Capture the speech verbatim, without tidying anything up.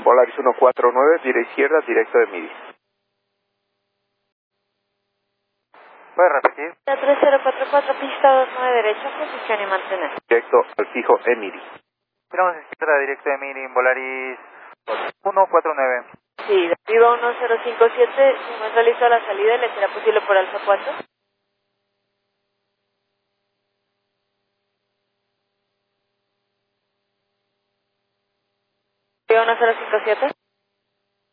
Polaris uno cuatro nueve, dire izquierda, directo de Midi. ¿Puedes repetir? tres cero cuatro cuatro, pista dos nueve derecha, posición y mantener. Directo al fijo Emiri. Tenemos izquierda, directo de Midi, Polaris uno cuatro nueve. Sí, Viva uno cero cinco siete, se encuentra listo a la salida y le será posible por Alfa cuatro. Viva uno cero cinco siete.